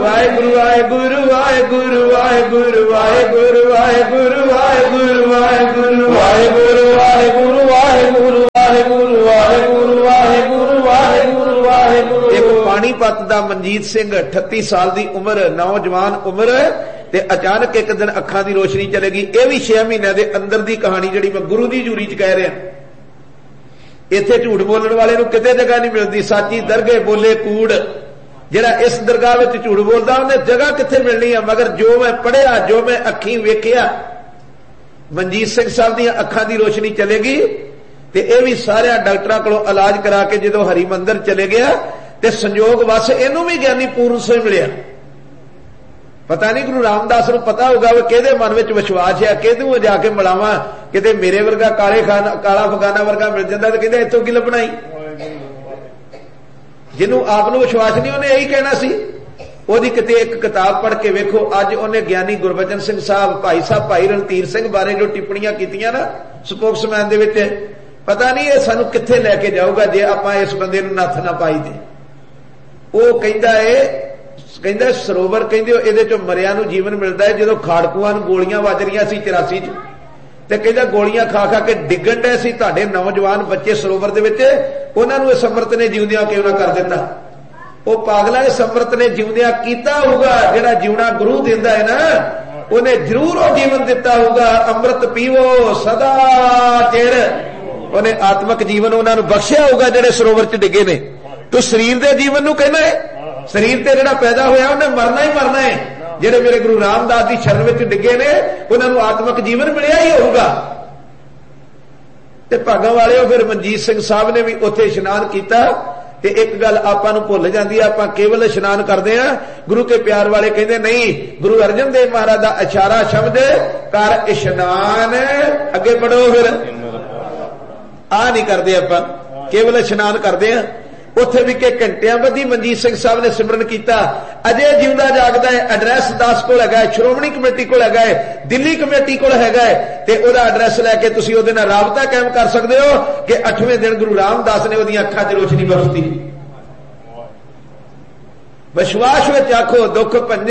वाहेगुरु वाहेगुरु वाहेगुरु वाहेगुरु वाहेगुरु वाहेगुरु वाहेगुरु वाहेगुरु वाहेगुरु वाहेगुरु वाहेगुरु वाहेगुरु वाहेगुरु वाहेगुरु वाहेगुरु वाहेगुरु। एक पानीपत दा मनजीत सिंह 38 साल की उम्र, नौजवान उम्र, ते अचानक एक दिन अखां की रोशनी चलेगी। यह भी 6 महीनों के अंदर की कहानी जी मैं गुरु की जूरी च कह रहा। इत्थे झूठ बोलने वाले नूं किते जगह नहीं मिलती। साची दरगे बोले कूड़, जिहड़ा इस दरगाह में झूठ बोलता उन्हें जगह कित्थे मिलनी है। मगर जो मैं पढ़िया, जो मैं अखीं वेखिया, मनजीत सिंह साहब दी अखां की रोशनी चलेगी। ते यह भी सारे डॉक्टरों को इलाज करा के जो हरिमंदिर चले गया ते संयोग वस इनू भी ज्ञानी पूर्ण से मिलिया। पता नहीं गुरु रामदास नूं पता होगा वो किहदे मन में विश्वास है, किहदू जाके मिलावां, किते मेरे वर्गा काला फगाना वर्गा मिल जाता तो कहते इत्थों की लभना ही। जिन्हों आपनूं विश्वास नहीं उन्हें यही कहना सी। ओदी किते एक किताब पढ़ के वेखो, अज उन्हें ज्ञानी गुरबचन सिंह साहब भाई रणधीर सिंह बारे जो टिप्पणियां कीतियां ना स्पोक्समैन दे विच, पता नहीं ये सानूं कित्थे लैके जाऊगा जे आपां इस बंदे नूं नत्थ ना पाई दे। वो कहंदा सरोवर कहंदे इहदे चों मरिया नूं जीवन मिलदा है। जदों खाड़कूआं नूं गोलियां वज रहीआं सी 84 च, ते कहंदा गोलियां खा खा के डिगण डे सी तुहाडे नौजवान बच्चे सरोवर दे विच, उन्हां नूं इस अमृत ने जीउंदियां क्यों ना कर दित्ता। वो पागला इस अमृत ने जीउंदियां कीता होगा। जिहड़ा जीवना गुरु दिंदा है ना, उन्हें जरूर वो जीवन दिता होगा। अमृत पीवो सदा चिर, उन्हें आत्मक जीवन उन्होंने बख्शिया होगा जिहड़े सरोवर च डिगे ने। तो शरीर के जीवन नूं कहना है, शरीर ते जिहड़ा पैदा होया उन्हें मरना ही मरना है। जिहड़े मेरे गुरु रामदास की शरण में डिगे ने उन्होंने आत्मक जीवन मिलिया ही होगा। ते भागां वाले फिर मनजीत सिंह साहब ने भी उत्थे इशनान किया। ते एक गल आपां नूं भुल जांदी है, आपां केवल इशनान करते हैं। गुरु के प्यार वाले कहते नहीं, गुरु अर्जन देव महाराज का इशारा शब्द कर इशनान, अगे बढ़ो। फिर आ नहीं करते आपां, केवल इशनान करते हैं। उत्थे भी के घंटिया बधी मनजीत सिंह साहब ने सिमरन किया। अजे जीवदा जागदा है। एड्रैस दास कोल है, श्रोमणी कमेटी कोल है, दिल्ली कमेटी कोल है, ते ओदा एड्रैस लैके तुसीं ओहदे नाल राबता कायम कर सकते हो कि 8वें दिन गुरु रामदास ने ओहदियां अखां च रोशनी बरसती। विश्वास विच आखो दुख भंजे